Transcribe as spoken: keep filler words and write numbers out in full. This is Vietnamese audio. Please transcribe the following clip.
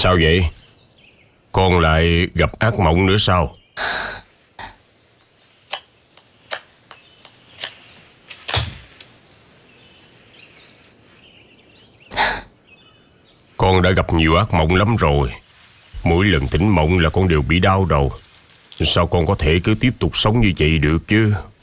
Sao vậy? Con lại gặp ác mộng nữa sao? Con đã gặp nhiều ác mộng lắm rồi. Mỗi lần tỉnh mộng là con đều bị đau đầu. Sao con có thể cứ tiếp tục sống như vậy được chứ?